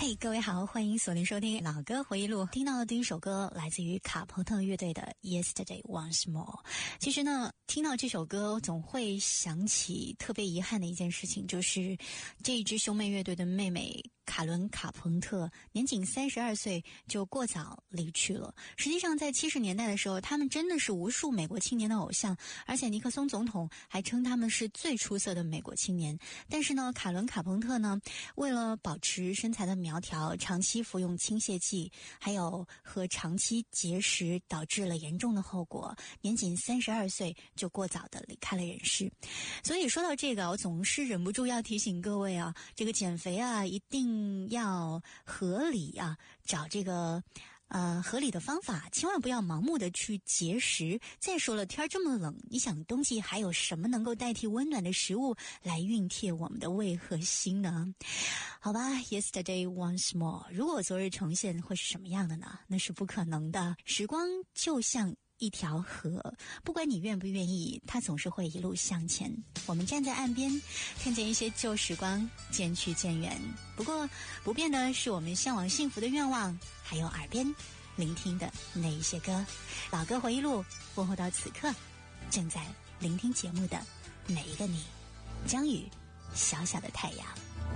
嘿，各位好，欢迎锁定收听老歌回忆录。听到的第一首歌来自于卡朋特乐队的 Yesterday Once More。其实呢，听到这首歌总会想起特别遗憾的一件事情，就是这一支兄妹乐队的妹妹卡伦·卡朋特年仅32岁就过早离去了。实际上在70年代的时候，他们真的是无数美国青年的偶像，而且尼克松总统还称他们是最出色的美国青年。但是呢，卡伦·卡朋特呢，为了保持身材的苗条，长期服用轻泻剂，还有和长期节食，导致了严重的后果，年仅32岁就过早的离开了人世。所以说到这个，我总是忍不住要提醒各位啊，这个减肥啊，一定要合理啊，找这个合理的方法，千万不要盲目的去节食。再说了，天这么冷，你想冬季还有什么能够代替温暖的食物来熨帖我们的胃和心呢？好吧 Yesterday Once More， 如果昨日重现会是什么样的呢？那是不可能的。时光就像一条河，不管你愿不愿意，它总是会一路向前。我们站在岸边，看见一些旧时光渐去渐远，不过不变的是我们向往幸福的愿望，还有耳边聆听的那一些歌。老歌回忆录，问候到此刻正在聆听节目的每一个你。江雨，小小的太阳。